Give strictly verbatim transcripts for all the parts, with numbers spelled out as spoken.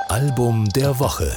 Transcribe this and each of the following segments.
Album der Woche.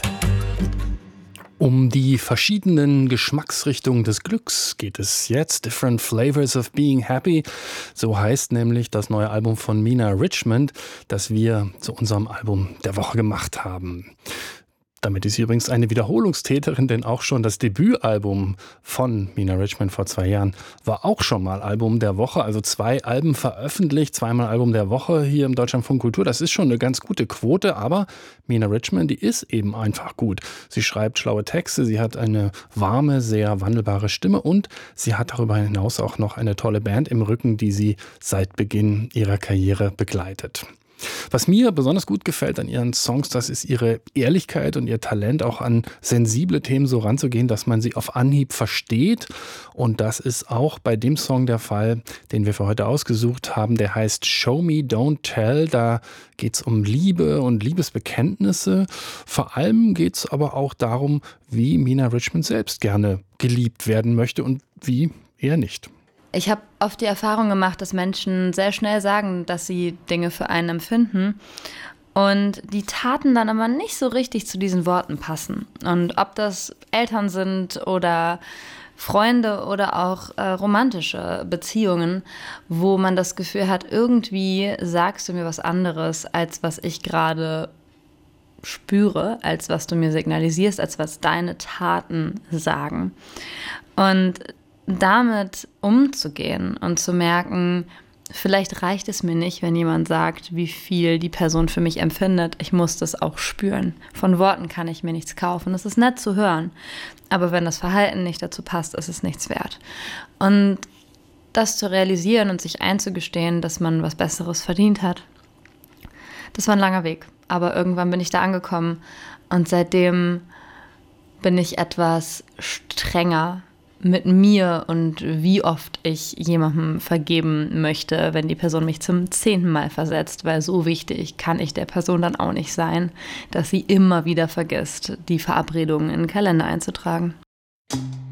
Um die verschiedenen Geschmacksrichtungen des Glücks geht es jetzt. Different Flavors of Being Happy. So heißt nämlich das neue Album von Mina Richmond, das wir zu unserem Album der Woche gemacht haben. Damit ist sie übrigens eine Wiederholungstäterin, denn auch schon das Debütalbum von Mina Richmond vor zwei Jahren war auch schon mal Album der Woche. Also zwei Alben veröffentlicht, zweimal Album der Woche hier im Deutschlandfunk Kultur. Das ist schon eine ganz gute Quote, aber Mina Richmond, die ist eben einfach gut. Sie schreibt schlaue Texte, sie hat eine warme, sehr wandelbare Stimme und sie hat darüber hinaus auch noch eine tolle Band im Rücken, die sie seit Beginn ihrer Karriere begleitet. Was mir besonders gut gefällt an ihren Songs, das ist ihre Ehrlichkeit und ihr Talent, auch an sensible Themen so ranzugehen, dass man sie auf Anhieb versteht. Und das ist auch bei dem Song der Fall, den wir für heute ausgesucht haben. Der heißt Show Me, Don't Tell. Da geht es um Liebe und Liebesbekenntnisse. Vor allem geht es aber auch darum, wie Mina Richmond selbst gerne geliebt werden möchte und wie eher nicht. Ich habe oft die Erfahrung gemacht, dass Menschen sehr schnell sagen, dass sie Dinge für einen empfinden und die Taten dann aber nicht so richtig zu diesen Worten passen. Und ob das Eltern sind oder Freunde oder auch äh, romantische Beziehungen, wo man das Gefühl hat, irgendwie sagst du mir was anderes, als was ich gerade spüre, als was du mir signalisierst, als was deine Taten sagen. Und damit umzugehen und zu merken, vielleicht reicht es mir nicht, wenn jemand sagt, wie viel die Person für mich empfindet. Ich muss das auch spüren. Von Worten kann ich mir nichts kaufen. Das ist nett zu hören. Aber wenn das Verhalten nicht dazu passt, ist es nichts wert. Und das zu realisieren und sich einzugestehen, dass man was Besseres verdient hat, das war ein langer Weg. Aber irgendwann bin ich da angekommen und seitdem bin ich etwas strenger mit mir und wie oft ich jemandem vergeben möchte, wenn die Person mich zum zehnten Mal versetzt, weil so wichtig kann ich der Person dann auch nicht sein, dass sie immer wieder vergisst, die Verabredungen in den Kalender einzutragen.